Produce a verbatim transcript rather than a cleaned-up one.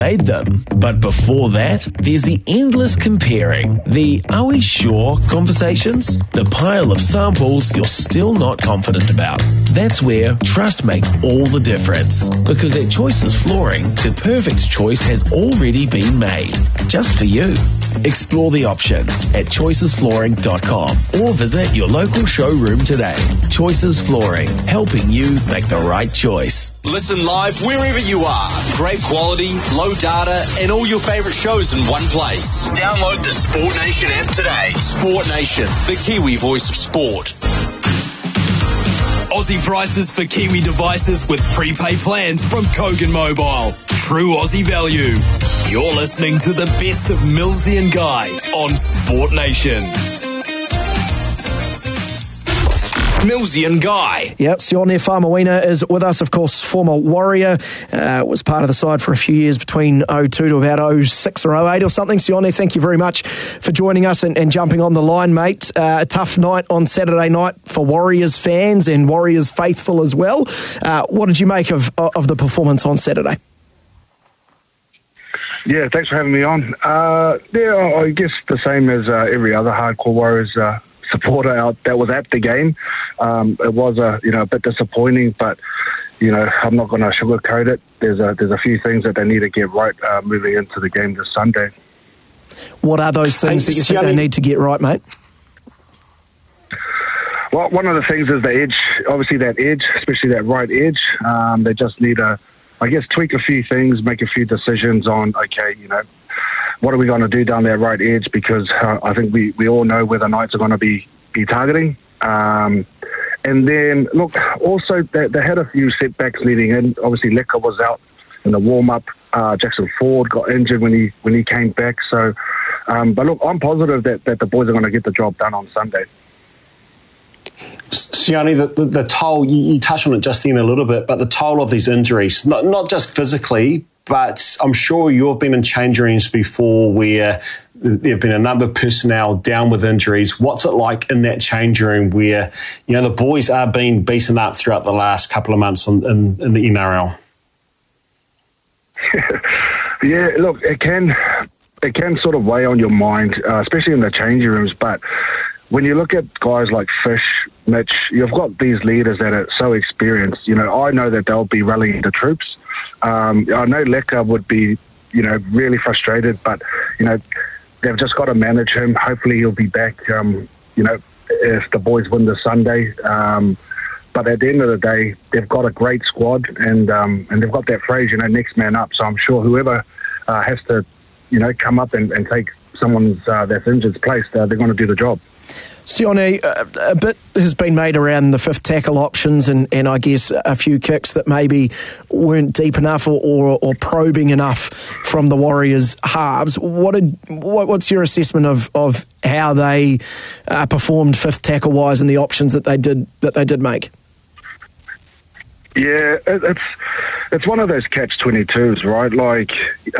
made them. But before that, there's the endless comparing, the are we sure conversations, the pile of samples you're still not confident about. That's where trust makes all the difference. Because at Choices Flooring, the perfect choice has already been made, just for you. Explore the options at choices flooring dot com or visit your local showroom today. Choices Flooring, helping you make the right choice. Listen live wherever you are. Great quality, low data, and all your favourite shows in one place. Download the Sport Nation app today. Sport Nation, the Kiwi voice of sport. Aussie prices for Kiwi devices with prepaid plans from Kogan Mobile. True Aussie value. You're listening to the best of Millsy and Guy on Sport Nation. Millsy and Guy. Yep, Sione Faumuina is with us, of course, former Warrior. Uh, was part of the side for a few years between oh two to about oh six or oh eight or something. Sione, thank you very much for joining us and, and jumping on the line, mate. Uh, a tough night on Saturday night for Warriors fans and Warriors faithful as well. Uh, what did you make of, of the performance on Saturday? Yeah, thanks for having me on. Uh, yeah, I guess the same as uh, every other hardcore Warriors uh, supporter out that was at the game. Um, it was a you know a bit disappointing, but you know I'm not going to sugarcoat it. There's a there's a few things that they need to get right uh, moving into the game this Sunday. What are those things that you think they need to get right, mate? Well, one of the things is the edge. Obviously, that edge, especially that right edge. Um, they just need to, I guess, tweak a few things, make a few decisions on. Okay, you know. What are we going to do down that right edge? Because uh, I think we, we all know where the Knights are going to be, be targeting. Um, and then, look, also they, they had a few setbacks leading in. Obviously, Leka was out in the warm-up. Uh, Jackson Ford got injured when he when he came back. So, um, but look, I'm positive that, that the boys are going to get the job done on Sunday. Sione, the, the, the toll, you, you touched on it just then a little bit, but the toll of these injuries, not, not just physically, but I'm sure you've been in change rooms before where there have been a number of personnel down with injuries. What's it like in that change room where, you know, the boys are being beaten up throughout the last couple of months in, in, in the N R L? Yeah, look, it can, it can sort of weigh on your mind, uh, especially in the change rooms, but when you look at guys like Fish, Mitch, you've got these leaders that are so experienced. You know, I know that they'll be rallying the troops. Um, I know Leka would be, you know, really frustrated, but, you know, they've just got to manage him. Hopefully he'll be back, um, you know, if the boys win this Sunday. Um, but at the end of the day, they've got a great squad and um, and they've got that phrase, you know, next man up. So I'm sure whoever uh, has to, you know, come up and, and take someone's uh, that's injured's place, uh, they're going to do the job. Sione, a, a bit has been made around the fifth tackle options and, and I guess a few kicks that maybe weren't deep enough or, or, or probing enough from the Warriors halves. What did, what, what's your assessment of, of how they uh, performed fifth tackle wise and the options that they did that they did make? Yeah, it, it's it's one of those catch twenty-twos, right? Like